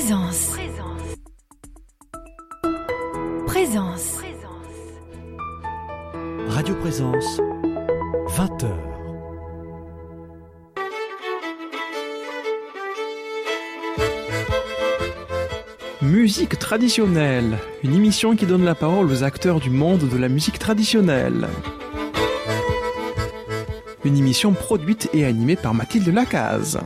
Présence. Présence. Radio Présence, 20h. Musique traditionnelle, une émission qui donne la parole aux acteurs du monde de la musique traditionnelle. Une émission produite et animée par Mathilde Lacaze.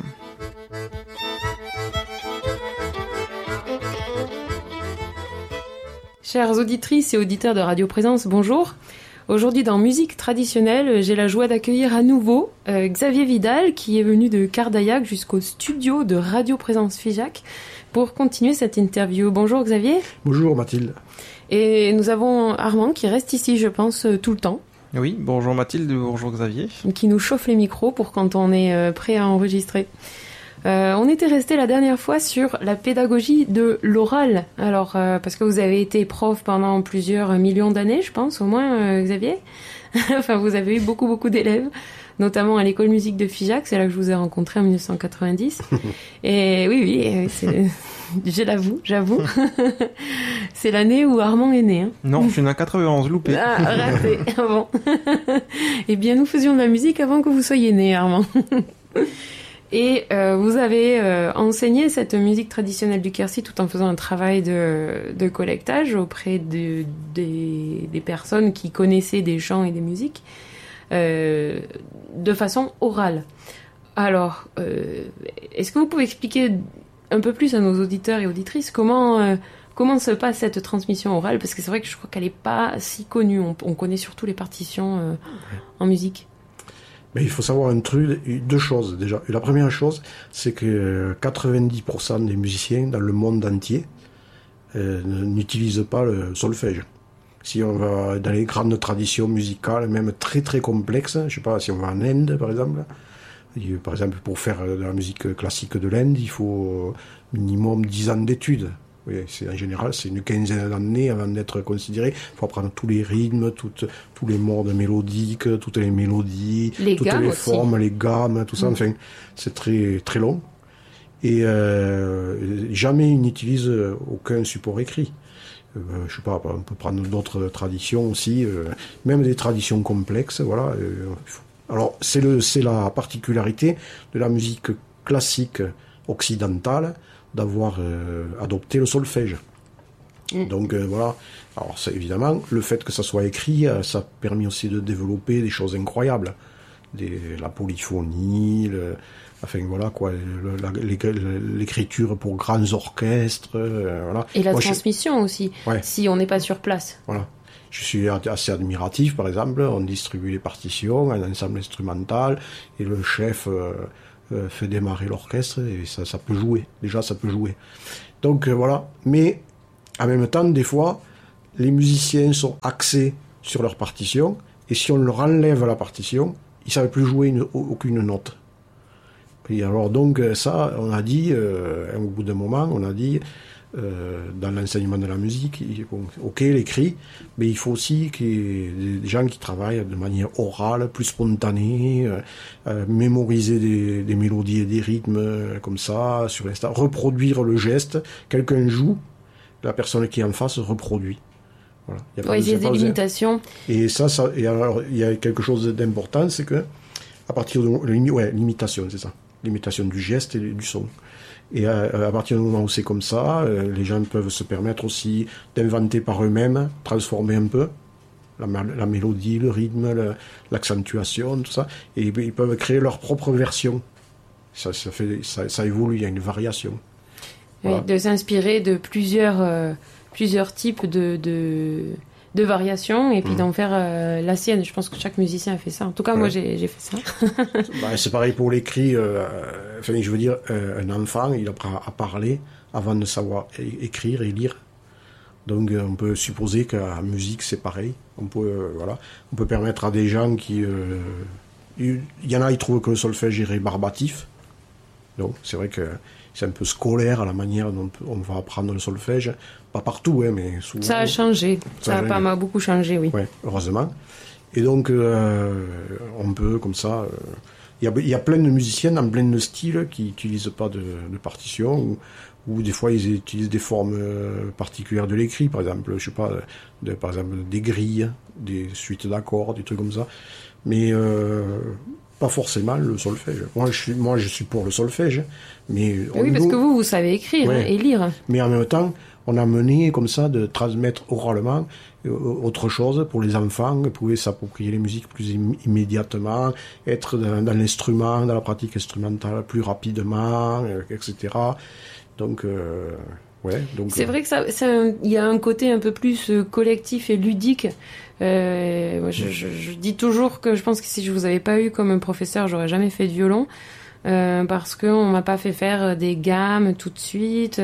Chères auditrices et auditeurs de Radio Présence, bonjour. Aujourd'hui dans Musique traditionnelle, j'ai la joie d'accueillir à nouveau Xavier Vidal qui est venu de Cardaillac jusqu'au studio de Radio Présence Figeac pour continuer cette interview. Bonjour Xavier. Bonjour Mathilde. Et nous avons Armand qui reste ici, je pense, tout le temps. Oui, bonjour Mathilde, bonjour Xavier. Qui nous chauffe les micros pour quand on est prêt à enregistrer. On était resté la dernière fois sur la pédagogie de l'oral. Alors, parce que vous avez été prof pendant plusieurs millions d'années, je pense, au moins, Xavier. Enfin, vous avez eu beaucoup d'élèves, notamment à l'école musique de Figeac. C'est là que je vous ai rencontré en 1990. Et oui, j'avoue. C'est l'année où Armand est né. Hein. Non, je suis né en 91, loupé. Ah, raté. Ah bon. Eh bien, nous faisions de la musique avant que vous soyez né, Armand. Et vous avez enseigné cette musique traditionnelle du Quercy tout en faisant un travail de collectage auprès des personnes qui connaissaient des chants et des musiques de façon orale. Alors, est-ce que vous pouvez expliquer un peu plus à nos auditeurs et auditrices comment se passe cette transmission orale? Parce que c'est vrai que je crois qu'elle n'est pas si connue. On connaît surtout les partitions en musique. Mais il faut savoir deux choses déjà. La première chose, c'est que 90% des musiciens dans le monde entier n'utilisent pas le solfège. Si on va dans les grandes traditions musicales, même très très complexes, je sais pas, si on va en Inde par exemple, pour faire de la musique classique de l'Inde, il faut minimum 10 ans d'études. Oui, en général, c'est une quinzaine d'années avant d'être considéré. Il faut apprendre tous les rythmes, tous les modes mélodiques, toutes les mélodies, toutes les formes, les gammes, tout ça. Enfin, c'est très, très long. Et jamais ils n'utilisent aucun support écrit. Je sais pas, on peut prendre d'autres traditions aussi, même des traditions complexes, voilà. Alors, c'est la particularité de la musique classique occidentale, d'avoir adopté le solfège. Donc voilà. Alors c'est évidemment, le fait que ça soit écrit, ça a permis aussi de développer des choses incroyables. La polyphonie, enfin voilà quoi, l'écriture pour grands orchestres, voilà. Et la transmission aussi, si on n'est pas sur place. Voilà. Je suis assez admiratif, par exemple, on distribue les partitions, un ensemble instrumental, et le chef fait démarrer l'orchestre et ça peut jouer. Déjà, ça peut jouer. Donc voilà. Mais en même temps, des fois, les musiciens sont axés sur leur partition et si on leur enlève la partition, ils ne savent plus jouer aucune note. Et alors donc ça, on a dit, au bout d'un moment, on a dit, dans l'enseignement de la musique, ok, l'écrit, mais il faut aussi qu'il y ait des gens qui travaillent de manière orale, plus spontanée, mémoriser des mélodies et des rythmes comme ça, sur l'instant, reproduire le geste, quelqu'un joue, la personne qui est en face reproduit. Voilà. Il y a des limitations. Et et alors, il y a quelque chose d'important, c'est que, à partir de l'imitation, c'est ça. L'imitation du geste et du son. Et à partir du moment où c'est comme ça, les gens peuvent se permettre aussi d'inventer par eux-mêmes, transformer un peu la mélodie, le rythme, l'accentuation, tout ça. Et ils peuvent créer leur propre version. Ça évolue, il y a une variation. Voilà. Oui, de s'inspirer de plusieurs types de variations et puis d'en faire la sienne. Je pense que chaque musicien a fait ça. En tout cas, moi, j'ai fait ça. C'est pareil pour l'écrit. Je veux dire, un enfant, il apprend à parler avant de savoir écrire et lire. Donc, on peut supposer qu'en musique, c'est pareil. On peut permettre à des gens qui... il y en a, ils trouvent que le solfège est rébarbatif. Donc, c'est vrai que c'est un peu scolaire à la manière dont on va apprendre le solfège. Pas partout, mais souvent. Ça a changé. Ça a pas mal beaucoup changé, oui. Ouais, heureusement. Et donc, on peut, comme ça... Il y a plein de musiciens dans plein de styles qui n'utilisent pas de partition, ou des fois ils utilisent des formes particulières de l'écrit, par exemple, je sais pas, par exemple des grilles, des suites d'accords, des trucs comme ça. Mais pas forcément le solfège. Moi, je suis pour le solfège, mais oui, parce que vous savez écrire et lire. Mais en même temps, on a mené comme ça de transmettre oralement autre chose pour les enfants, pouvoir s'approprier les musiques plus immédiatement, être dans l'instrument, dans la pratique instrumentale plus rapidement, etc. Donc, c'est vrai que il y a un côté un peu plus collectif et ludique. Moi, je dis toujours que je pense que si je vous avais pas eu comme professeur, j'aurais jamais fait de violon, parce qu'on m'a pas fait faire des gammes tout de suite.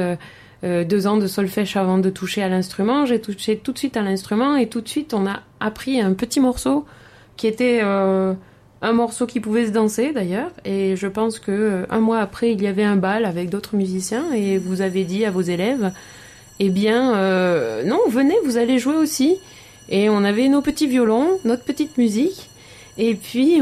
2 ans de solfège avant de toucher à l'instrument. J'ai touché tout de suite à l'instrument et tout de suite on a appris un petit morceau qui était un morceau qui pouvait se danser d'ailleurs. Et je pense que 1 mois après il y avait un bal avec d'autres musiciens et vous avez dit à vos élèves, eh bien non, venez, vous allez jouer aussi. Et on avait nos petits violons, notre petite musique. Et puis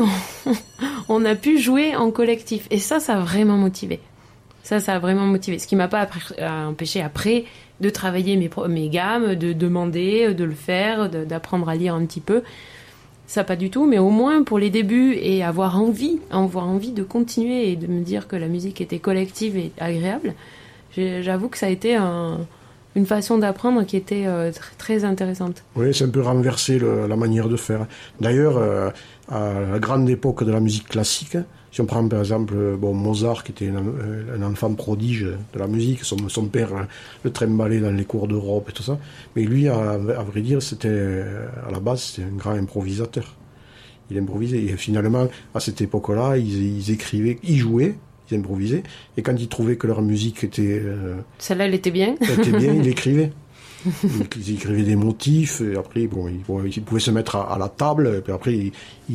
on a pu jouer en collectif. Et ça a vraiment motivé. Ça a vraiment motivé. Ce qui m'a pas empêché après de travailler mes gammes, de demander, de le faire, d'apprendre à lire un petit peu. Ça pas du tout, mais au moins pour les débuts et avoir envie de continuer et de me dire que la musique était collective et agréable. J'avoue que ça a été une façon d'apprendre qui était très intéressante. Oui, c'est un peu renverser la manière de faire. D'ailleurs, à la grande époque de la musique classique, si on prend par exemple Mozart, qui était un enfant prodige de la musique, son père le trimballait dans les cours d'Europe et tout ça, mais lui, à vrai dire, à la base, c'était un grand improvisateur. Il improvisait, et finalement, à cette époque-là, ils écrivaient, ils jouaient, ils improvisaient, et quand ils trouvaient que leur musique était... Celle-là, elle était bien. Ils écrivaient. Ils écrivaient des motifs, et après, ils pouvaient se mettre à la table, et puis après,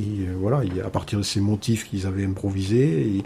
à partir de ces motifs qu'ils avaient improvisés,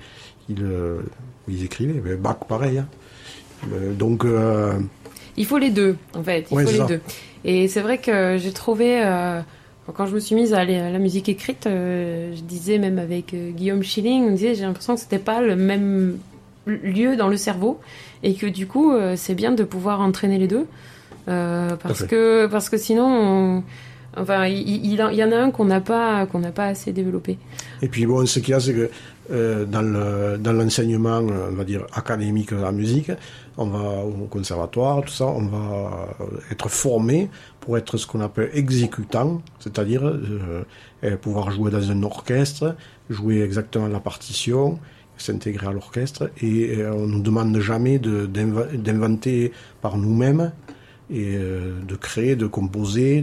ils écrivaient. Mais Bach, pareil. Hein. Donc... il faut les deux, en fait. Il faut les deux. Et c'est vrai que j'ai trouvé... quand je me suis mise à la musique écrite, je disais même avec Guillaume Schilling, on disait, j'ai l'impression que c'était pas le même lieu dans le cerveau, et que du coup, c'est bien de pouvoir entraîner les deux. Parce que sinon il y en a un qu'on n'a pas assez développé. Et puis bon, ce qu'il y a, c'est que dans l'enseignement, on va dire académique de la musique, on va au conservatoire, tout ça, on va être formé pour être ce qu'on appelle exécutant, c'est-à-dire pouvoir jouer dans un orchestre, jouer exactement la partition, s'intégrer à l'orchestre, et on nous demande jamais d'inventer par nous-mêmes, et de créer, de composer,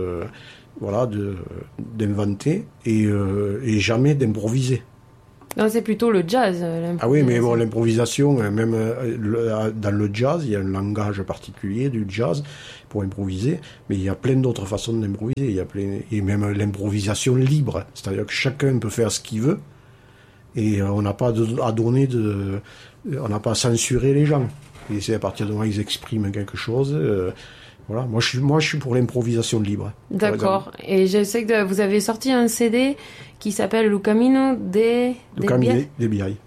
d'inventer, et jamais d'improviser. Non, c'est plutôt le jazz. Ah oui, mais bon, l'improvisation, même dans le jazz, il y a un langage particulier du jazz pour improviser, mais il y a plein d'autres façons d'improviser. Et même l'improvisation libre, c'est-à-dire que chacun peut faire ce qu'il veut, et on n'a pas on n'a pas à censurer les gens. Et c'est à partir du moment où ils expriment quelque chose. Voilà. Moi, je suis pour l'improvisation libre. D'accord. Et je sais que vous avez sorti un CD qui s'appelle Le Camino de Biai.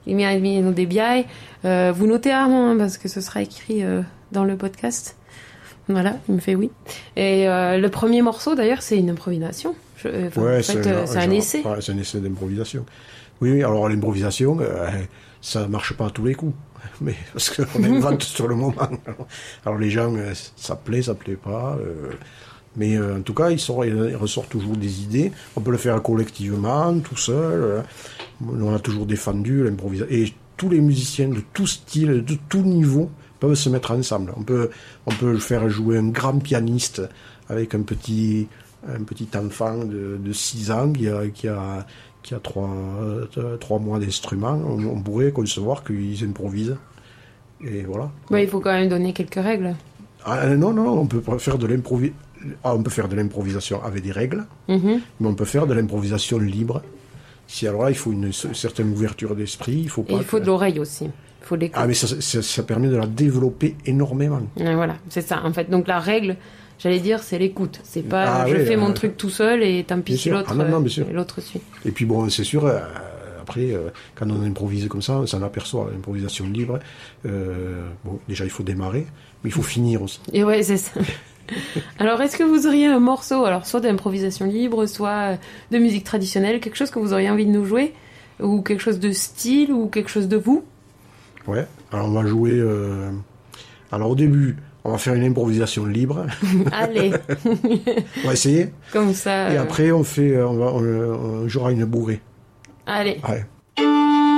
Vous notez rarement, parce que ce sera écrit dans le podcast. Voilà, il me fait oui. Et le premier morceau, d'ailleurs, c'est une improvisation. C'est un essai. Ouais, c'est un essai d'improvisation. Oui, alors l'improvisation, ça marche pas à tous les coups. Mais parce qu'on invente sur le moment. Alors les gens, ça plaît pas. Mais en tout cas, il ressort toujours des idées. On peut le faire collectivement, tout seul. On a toujours défendu l'improvisation. Et tous les musiciens de tout style, de tout niveau, peuvent se mettre ensemble. On peut faire jouer un grand pianiste avec un petit enfant de 6 ans qui a 3 mois d'instrument. On pourrait concevoir qu'ils improvisent. Et voilà. Il faut quand même donner quelques règles. Non, on peut faire de l'improvisation avec des règles, mais on peut faire de l'improvisation libre. Alors là, il faut une certaine ouverture d'esprit. Il faut de l'oreille aussi. Il faut l'écoute. Mais ça permet de la développer énormément. Et voilà, c'est ça. En fait, donc la règle, j'allais dire, c'est l'écoute. C'est pas fais mon truc tout seul et tant pis si l'autre suit. Et puis bon, c'est sûr, après, quand on improvise comme ça, on s'en aperçoit, l'improvisation libre. Bon, déjà, il faut démarrer, mais il faut finir aussi. Et ouais, c'est ça. Alors, est-ce que vous auriez un morceau, alors soit d'improvisation libre, soit de musique traditionnelle, quelque chose que vous auriez envie de nous jouer, ou quelque chose de style, ou quelque chose de vous? Ouais, alors on va jouer... Alors au début, on va faire une improvisation libre. Allez. On va essayer. Comme ça. Et après, on jouera une bourrée. Allez. Ouais.